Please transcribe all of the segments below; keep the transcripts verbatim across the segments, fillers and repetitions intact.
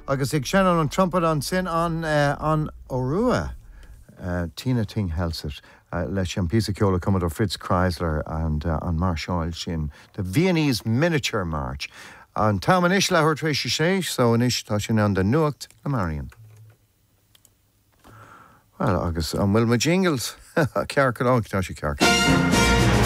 agus ag Shannon an trumpet an sin an uh, an Orua uh, Tina Ting Helser uh, leis an písa ceola Commodore Fritz Chrysler and uh, an Marshall sin the Viennese Miniature March an tam an ish lehor tréisi sé so an ish tá sin an den nuacht na Marion. Well, agus an bhfuil ma jingles cearc an ág tá sé cearc.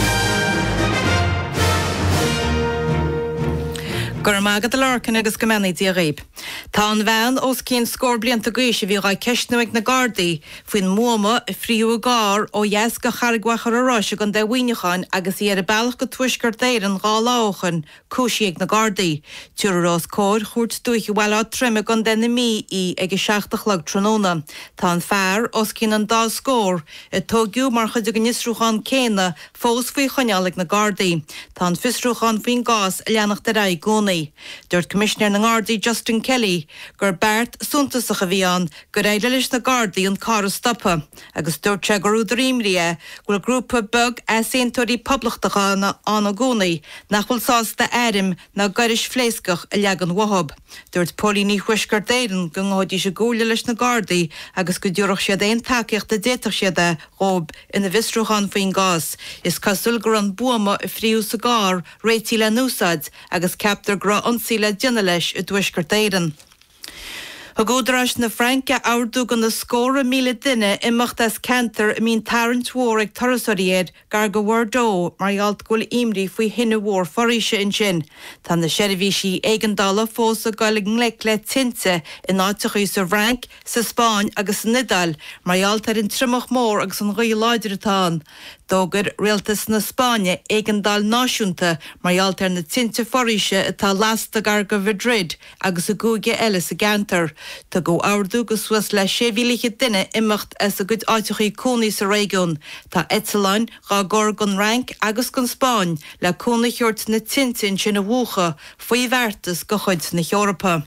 Gur mágad a lorcan agus gomennaí dí a réib. Tá an bhean os cín scór blianta gaoise bhí rá ceistnuig na Gardaí faoin móma i fríú a gár ó dheas go charigwachar a ráise gan de bhuineáin agus i ar a bailach go tuisgur déiran gá láchan cúisiag na Gardaí. Tuair rás cóir chuirt dúich bhile trimme gan den na mí í ag i seachtach lag tróna. Tá an fearr os cín an dá scór i tógiú mar chuid go nisrúchan céna fós faoi chonealaigh na Gardaí. Tá an fisrúchan faoin gás a leannach de raigh gcónaí. Dúirt Commissioner na Gardaí Justin Kelly gur beart suntasach a bhí an gur éile leis na Gardaí an cara stoppa agus dúirt sé gur údar imria gur grúpa bug a séntúirí poblachtacha an a gcónaí nach bhfuil sás de airim na gairis fléiscach a leagan wahab. Dúirt Paulíní Huiscar Déireann go ngóidí sé gúla leis na Gardaí agus go dúrach siad éon takeíocht a déiteach siad a rob ina bhisrúchan faoin gás. Is cosúil gur an buama i fríú sa gár réití le núsad agus captar gra ansíle dine leis i Huiscar Déireann. A gódras na Franca árdú gan na scóra míle duine imacht as cantar i mín tarrant mhór ag tarasóiréad gar go bhardó mar alt gúil imrí faoi hinne mhór foríise in sin. Tá na seirbhísí éigeandála fós a gáil le le tinte in áitechaí sa Frank, sa Spáin agus Nidal mar alt ar in trimach mór agus an ghaí láidiretán. Dógur rialtas na Spáine éigeandál náisiúnta mar alt ar na tinte foríise atá lasta gar go Madrid agus a gúige eile sa gantar. Tá go áardú go suas le séhíliche duine imimecht as a good áitichaí cónaí sa réigiún. Tá Etsaláin gá gor gon rank agus gon Spáin le cóna cheart na tintin sin na bhuacha faoi bhhartas go chuid na Eorpa.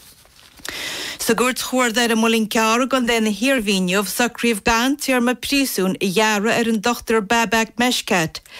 Sa gúirt chuir ar a mulín ceara gan déna hirirhíneomh sa críomh gan tíar ma prísún i dheara ar an dochtar Babak Meshkat.